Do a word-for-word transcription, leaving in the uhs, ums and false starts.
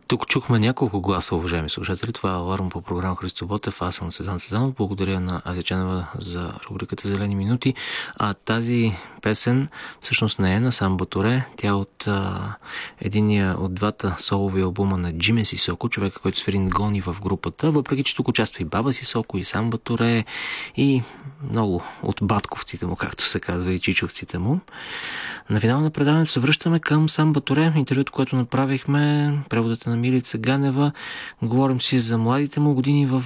Тук чухме няколко гласа, уважаеми слушатели. Това е Аларм по програма Христо Ботев. Аз съм Цветан Цветанов. Благодаря на Азия Ченева за рубриката Зелени минути. А тази песен всъщност не е на Самба Туре. Тя е от а, единия от двата солови албума на Джиме Сисоко, човека, който свири гони в групата. Въпреки че тук участва и Баба Сисоко, и Самба Туре, и много от батковците му, както се казва, и чичовците му. На финал на предаването се връщаме към Самба Туре, интервюто, което направихме, преводът на Милица Ганева. Говорим си за младите му години в